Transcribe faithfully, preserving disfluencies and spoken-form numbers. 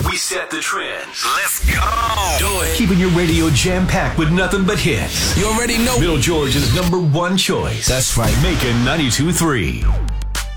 We set the trends. Let's go. Do it. Keeping your radio jam-packed with nothing but hits. You already know. Bill George's number one choice. That's right. Macon ninety-two point three.